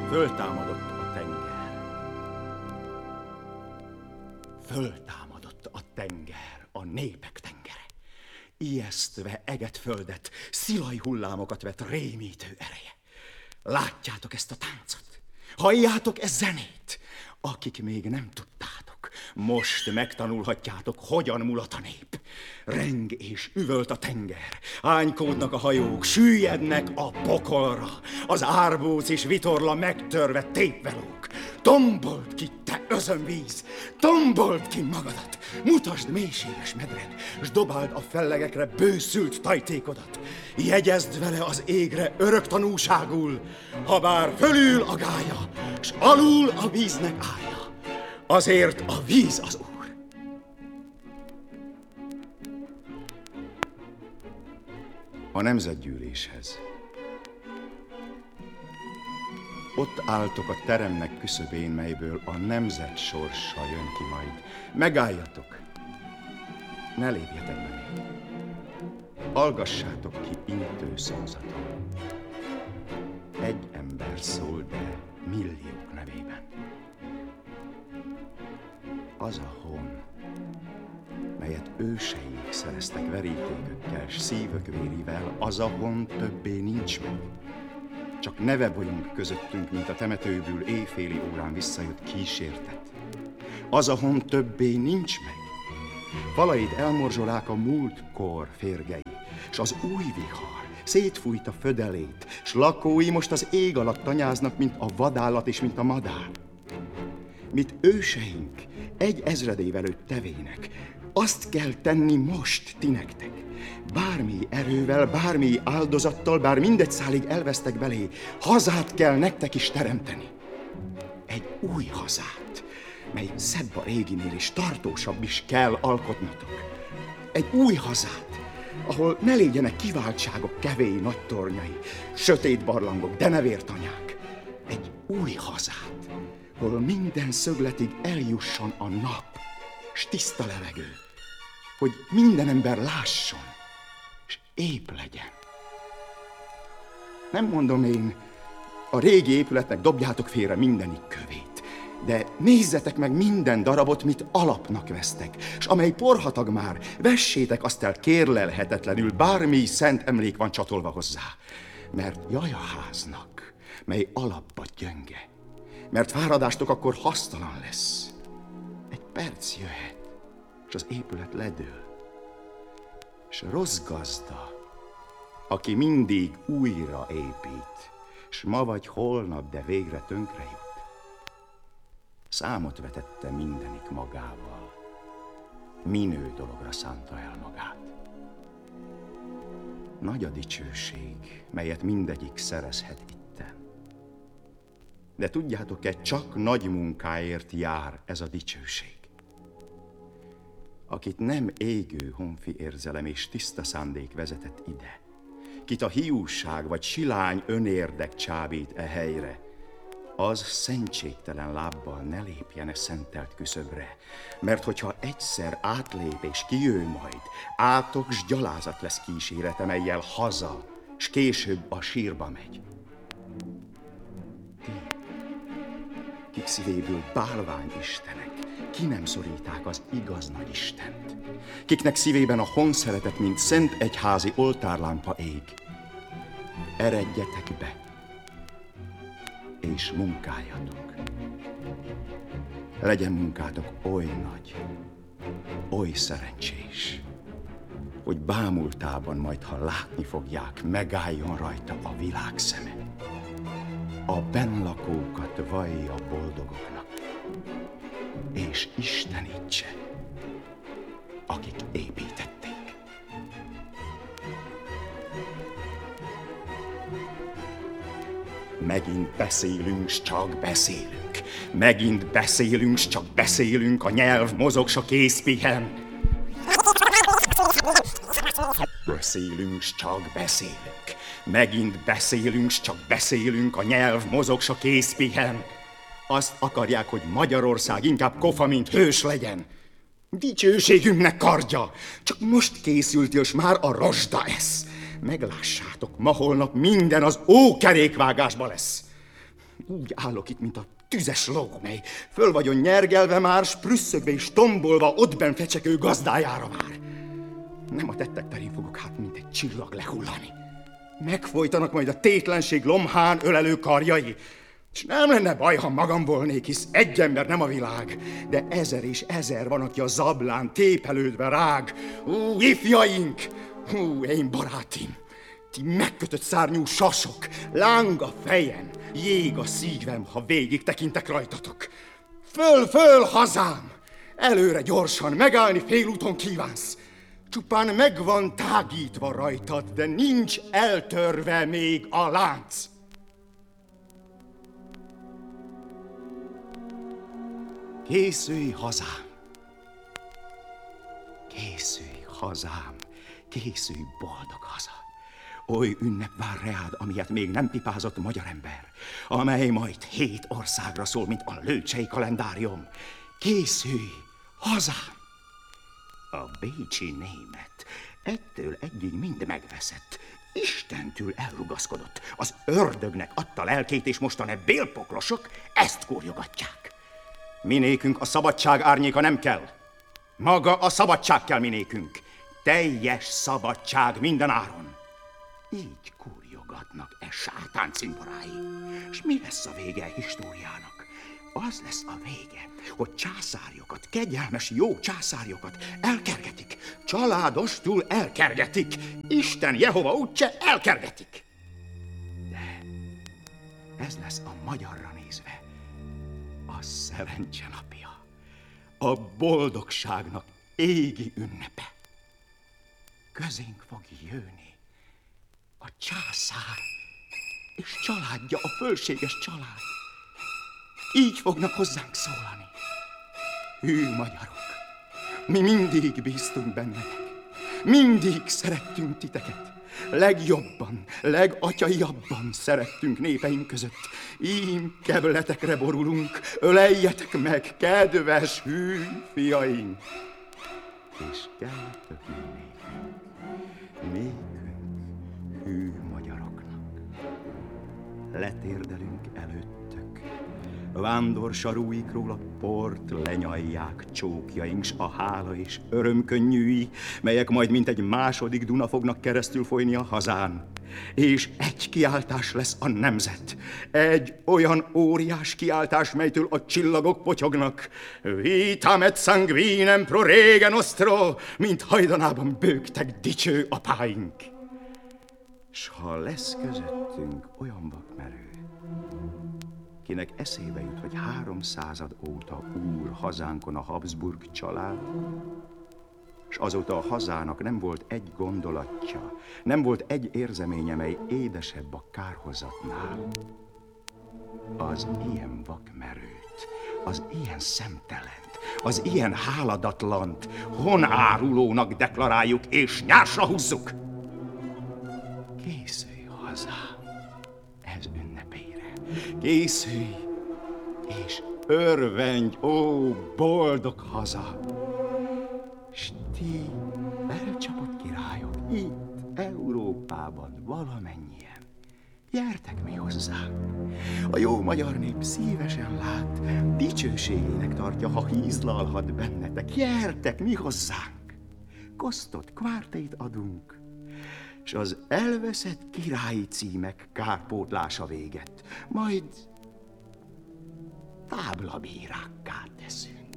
Föltámadott a tenger. Föltámadott a tenger, a népek tengere. Ijesztve eget földet, szilaj hullámokat vet rémítő ereje. Látjátok ezt a táncot? Halljátok ezt zenét? Akik még nem tudtátok, most megtanulhatjátok, hogyan mulat a nép. Reng és üvölt a tenger, ánykódnak a hajók, süllyednek a pokolra. Az árbóc és vitorla megtörve tépve lóg. Tombold ki, te özönvíz, tombold ki magadat, mutasd mélységes medred, s dobáld a fellegekre bőszült tajtékodat. Jegyezd vele az égre örök tanúságul, habár fölül a gálya, s alul a víznek állja. Azért a víz az úr. A nemzetgyűléshez. Ott álltok a teremnek küszöbén, melyből a nemzet sorsa jön ki majd. Megálljatok, ne lépjetek be még. Hallgassátok ki intő szózatom. Egy ember szól, de milliók nevében. Az a hon, melyet őseink szereztek verítékökkel, s szívök vérivel, az a hon többé nincs meg. Csak neve bolyunk közöttünk, mint a temetőből éjféli órán visszajött kísértet. Az a hon többé nincs meg. Falait elmorzsolák a múlt kor férgei, s az új vihar szétfújt a födelét, s lakói most az ég alatt tanyáznak, mint a vadállat és mint a madár. Mit őseink egy ezredével előtt tevének, azt kell tenni most ti nektek. Bármi erővel, bármi áldozattal, bár mindegy szálig elvesztek belé, hazát kell nektek is teremteni. Egy új hazát, mely szebb a réginél és tartósabb is kell alkotnotok. Egy új hazát, ahol ne legyenek kiváltságok kevély nagy tornyai, sötét barlangok, denevértanyák. Egy új hazát, hol minden szögletig eljusson a nap, s tiszta levegő, hogy minden ember lásson, és épp legyen. Nem mondom én, a régi épületnek dobjátok félre mindenik kövét, de nézzetek meg minden darabot, mit alapnak vesztek, s amely porhatag már, vessétek azt el kérlelhetetlenül, bármi szent emlék van csatolva hozzá. Mert jaj a háznak, mely alapba gyönge, mert fáradástok akkor hasztalan lesz. Egy perc jöhet, és az épület ledől. És rossz gazda, aki mindig újra épít, s ma vagy holnap, de végre tönkre jut. Számot vetette mindenik magával, minő dologra szánta el magát. Nagy a dicsőség, melyet mindegyik szerezhet itten. De tudjátok-e, csak nagy munkáért jár ez a dicsőség. Akit nem égő honfi érzelem és tiszta szándék vezetett ide, kit a hiúság vagy silány önérdek csábít e helyre, az szentségtelen lábbal ne lépjen e szentelt küszöbre, mert hogyha egyszer átlép és kijő majd, átok s gyalázat lesz kísérete, mellyel haza, s később a sírba megy. Ti, kik szívéből bálvány istenek, ki nem szoríták az igaz nagy Istent, kiknek szívében a honszeretet, mint szent egyházi oltárlámpa ég, eredjetek be, és munkáljatok. Legyen munkátok oly nagy, oly szerencsés, hogy bámultában majd, ha látni fogják, megálljon rajta a világ szeme. A bennlakókat vallja boldogoknak, és istenítse, akik építették. Megint beszélünk, s csak beszélünk. Megint beszélünk, s csak beszélünk, a nyelv mozog, s a kéz pihen. Beszélünk, s csak beszélünk. Megint beszélünk, s csak beszélünk, a nyelv mozog, s a kéz pihen. Azt akarják, hogy Magyarország inkább kofa, mint hős legyen. Dicsőségünknek kardja, csak most készült, és már a rozsda esz. Meglássátok, ma holnap minden az ókerékvágásba lesz. úgy állok itt, mint a tüzes ló, mely föl vagyon nyergelve már, s prüsszögve és tombolva ottben fecsekő gazdájára vár. Nem a tettek terén fogok hát, mint egy csillag lehullani. Megfojtanak majd a tétlenség lomhán ölelő karjai. És nem lenne baj, ha magam volnék, hisz egy ember nem a világ, de 1000 és 1000 van, aki a zablán tépelődve rág. Ifjaink! Én barátim! Ti megkötött szárnyú sasok, láng a fejem, jég a szívem, ha végig tekintek rajtatok. Föl, hazám! Előre gyorsan, megállni félúton kívánsz. Csupán meg van tágítva rajtad, de nincs eltörve még a lánc. Készülj, hazám! Készülj, hazám! Készülj, boldog haza! Oly ünnep vár reád, amilyet még nem pipázott magyar ember, amely majd 7 országra szól, mint a lőcsei kalendárium. Készülj, hazám! A bécsi német ettől egyig mind megveszett, Istentől elrugaszkodott, az ördögnek adta lelkét, és mostan e bélpoklosok ezt kúrjogatják. Minékünk a szabadság árnyéka nem kell. Maga a szabadság kell minékünk. Teljes szabadság minden áron. Így kúrjogatnak e sátán cimborái. És mi lesz a vége a históriának? Az lesz a vége, hogy császárjokat, kegyelmes jó császárjokat elkergetik. Családostul elkergetik. Isten Jehova útse elkergetik. De ez lesz a magyarra nézve a szerencse napja, a boldogságnak égi ünnepe. Közénk fog jönni a császár és családja, a fölséges család. Így fognak hozzánk szólani. Hű magyarok, mi mindig bíztunk bennetek, mindig szerettünk titeket. Legjobban, legatyaiabban szerettünk népeink között. Ím kebletekre borulunk, öleljetek meg, kedves hű fiaink. És kellettök nékünk, hű magyaroknak. Letérdelünk előttök, vándorsaruikról a port lenyalják csókjaink, s a hála és örömkönnyűi, melyek majd mint egy második Duna fognak keresztül folyni a hazán. És egy kiáltás lesz a nemzet, egy olyan óriás kiáltás, melytől a csillagok potyognak. Vitam et sanguinem pro rege nostro, mint hajdanában bőgtek dicső apáink. S ha lesz közöttünk olyan vakmerő, kinek eszébe jut, hogy 300 óta úr hazánkon a Habsburg család, s azóta a hazának nem volt egy gondolatja, nem volt egy érzeménye, mely édesebb a kárhozatnál, az ilyen vakmerőt, az ilyen szemtelent, az ilyen háladatlant honárulónak deklaráljuk és nyársra húzzuk. Készülj hazám ez ünnepére, készülj és örvendj, ó boldog haza! S ti elcsapott királyok itt Európában valamennyien, gyertek mi hozzánk. A jó magyar nép szívesen lát, dicsőségének tartja, ha hízlalhat bennetek. Gyertek mi hozzánk, kosztot, kvártét adunk, s az elveszett királyi címek kárpótlása véget, majd táblabírákká teszünk.